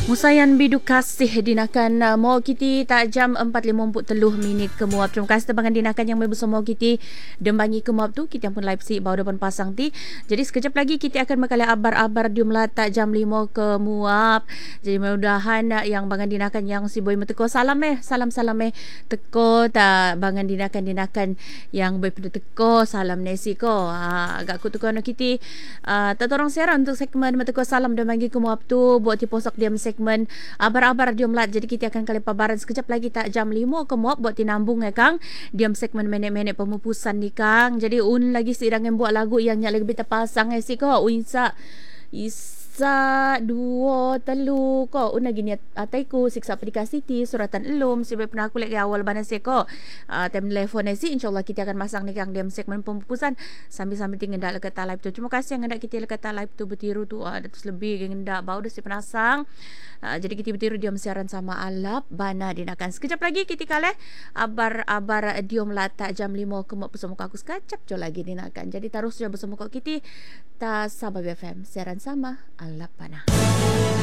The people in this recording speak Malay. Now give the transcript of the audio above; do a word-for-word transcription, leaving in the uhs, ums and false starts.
Musayan bidu kasih dinakan uh, mau kiti tak jam empat lima puluh minit kemuap. Terima kasih tebangan dinakan yang bersama kiti dembangi kemuap tu kita pun live si bawa depan pasang ti. Jadi sekejap lagi kita akan mengkali abar-abar jumlah tak jam lima kemuap. Jadi mudah-mudahan uh, yang bangan dinakan yang si boy meteko salam eh salam-salam eh teko tak bangan dinakan-dinakan yang boy pada teko salam nesi ko. Ha, agak ku teko no kiti uh, tak orang siaran untuk segmen meteko salam dembangi kemuap tu buat ti posok diam segmen abar-abar diam lat. Jadi kita akan kali pabaran sekejap lagi tak jam lima ke muap buat tinambung ya Kang diam segmen menek-menek pemupusan ni Kang. Jadi un lagi sidang yang buat lagu yang nyak lebih terpasang eh si ko unsa isa dua telu ko un lagi niat ataiku siksa aplikasi ti suratan elum si pernah aku lagi awal bana se ko uh, tem telefon eh si insyaallah kita akan masang ni Kang diam segmen pemupusan sambil-sambil tinggal dak lekat live tu. Terima kasih yang hendak kita lekat live tu bertiru tu ada uh, lebih yang hendak bau dah si penasang. Uh, jadi kita bertiru diam siaran sama alap bana dinakan. Sekejap lagi kita kaleh abar-abar diom lata jam lima ke mak bersama aku sekejap jo lagi dinakan. Jadi terus jo bersama kau kita ta Sabah B F M siaran sama alap bana.